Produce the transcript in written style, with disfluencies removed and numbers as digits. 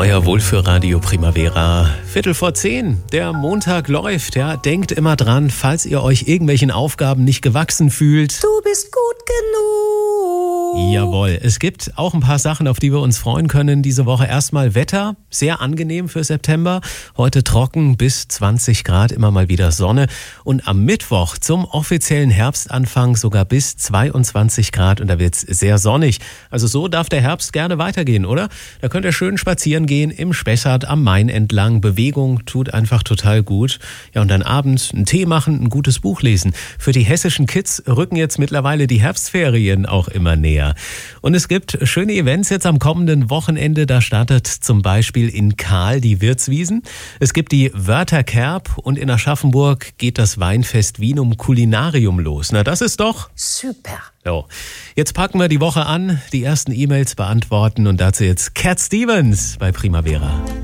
Euer Wohlfühlradio Primavera. 9:15. Der Montag läuft. Ja, denkt immer dran, falls ihr euch irgendwelchen Aufgaben nicht gewachsen fühlt. Du bist gut genug. Jawohl. Es gibt auch ein paar Sachen, auf die wir uns freuen können diese Woche. Erstmal Wetter. Sehr angenehm für September. Heute trocken bis 20 Grad, immer mal wieder Sonne. Und am Mittwoch zum offiziellen Herbstanfang sogar bis 22 Grad. Und da wird's sehr sonnig. Also so darf der Herbst gerne weitergehen, oder? Da könnt ihr schön spazieren gehen im Spessart am Main entlang. Bewegung tut einfach total gut. Ja, und dann abends einen Tee machen, ein gutes Buch lesen. Für die hessischen Kids rücken jetzt mittlerweile die Herbstferien auch immer näher. Und es gibt schöne Events jetzt am kommenden Wochenende. Da startet zum Beispiel in Kahl die Wirtswiesen. Es gibt die Wörterkerb und in Aschaffenburg geht das Weinfest Vinum Culinarium los. Na, das ist doch Super. so. Jetzt packen wir die Woche an, die ersten E-Mails beantworten und dazu jetzt Cat Stevens bei Primavera.